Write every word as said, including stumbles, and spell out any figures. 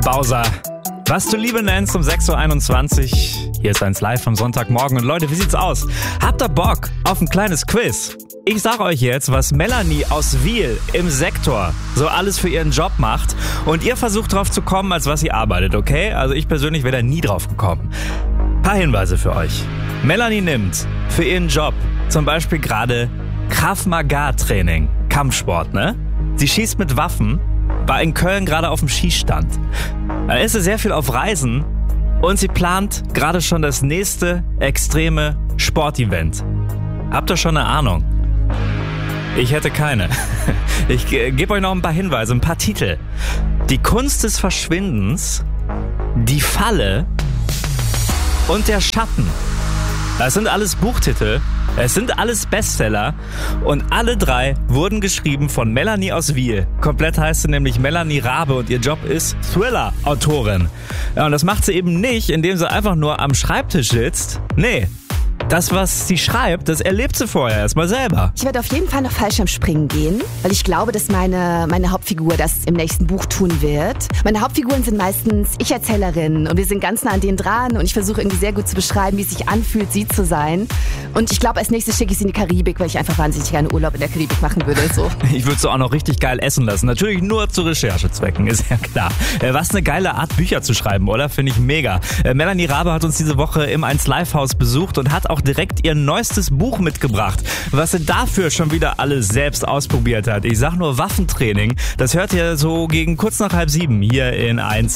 Bowser. Was du Liebe nennst um sechs Uhr einundzwanzig. Hier ist eins live am Sonntagmorgen. Und Leute, wie sieht's aus? Habt ihr Bock auf ein kleines Quiz? Ich sag euch jetzt, was Melanie aus Wiel im Sektor so alles für ihren Job macht. Und ihr versucht drauf zu kommen, als was sie arbeitet, okay? Also ich persönlich wäre da nie drauf gekommen. Paar Hinweise für euch. Melanie nimmt für ihren Job zum Beispiel gerade Krav Maga Training, Kampfsport, ne? Sie schießt mit Waffen, war in Köln gerade auf dem Schießstand. Dann ist sie sehr viel auf Reisen und sie plant gerade schon das nächste extreme Sportevent. Habt ihr schon eine Ahnung? Ich hätte keine. Ich äh, gebe euch noch ein paar Hinweise, ein paar Titel. Die Kunst des Verschwindens, Die Falle und Der Schatten. Das sind alles Buchtitel. Es sind alles Bestseller und alle drei wurden geschrieben von Melanie aus Wiel. Komplett heißt sie nämlich Melanie Rabe und ihr Job ist Thriller-Autorin. Ja, und das macht sie eben nicht, indem sie einfach nur am Schreibtisch sitzt. Nee, das, was sie schreibt, das erlebt sie vorher erstmal selber. Ich werde auf jeden Fall noch Fallschirmspringen gehen, weil ich glaube, dass meine, meine Hauptfigur das im nächsten Buch tun wird. Meine Hauptfiguren sind meistens Ich-Erzählerinnen und wir sind ganz nah an denen dran und ich versuche irgendwie sehr gut zu beschreiben, wie es sich anfühlt, sie zu sein. Und ich glaube, als nächstes schicke ich sie in die Karibik, weil ich einfach wahnsinnig gerne Urlaub in der Karibik machen würde. So. Ich würde sie auch noch richtig geil essen lassen. Natürlich nur zu Recherchezwecken, ist ja klar. Was eine geile Art, Bücher zu schreiben, oder? Finde ich mega. Melanie Rabe hat uns diese Woche im eins Live Haus besucht und hat auch direkt ihr neuestes Buch mitgebracht. Was sie dafür schon wieder alles selbst ausprobiert hat. Ich sag nur Waffentraining. Das hört ihr so gegen kurz nach halb sieben hier in eins.